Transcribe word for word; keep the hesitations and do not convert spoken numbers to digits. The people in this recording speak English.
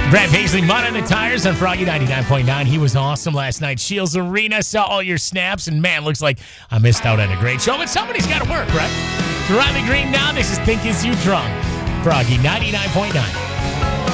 Brad Paisley, Mud on the Tires on Froggy ninety-nine point nine. He was awesome last night. Shields Arena, saw all your snaps, and man, looks like I missed out on a great show, but somebody's got to work, right? Riley Green now. This is Think Is You Drunk. Froggy ninety-nine point nine.